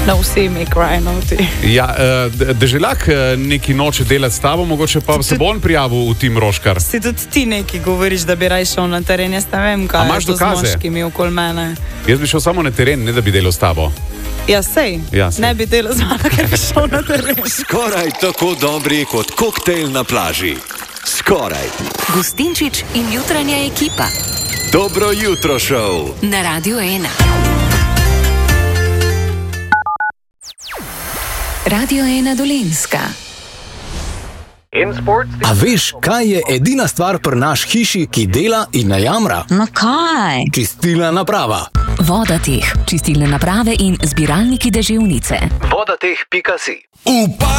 Na vse make right noti. Ja, Deželjak neki noče delati s tabo, mogoče pa se bo on prijavil v tim Roškar. Si tudi ti neki govoriš, da bi raj šel na teren, jaz ne vem, kaj je to z moškimi okoli mene. Jaz bi šel samo na teren, ne da bi delal s tabo. Ja, sej. Ne bi delal z mano, ker bi šel na teren. Skoraj tako dobri kot koktejl na plaži. Skoraj. Gustinčič in jutranja ekipa. Dobro jutro šov. Na Radio 1. Radio 1 Dolenjska. A veš, kaj je edina stvar pri naš hiši, ki dela in ne jamra? No kaj? Čistilna naprava. Vodateh, čistilne naprave in zbiralniki deževnice. Vodateh.si.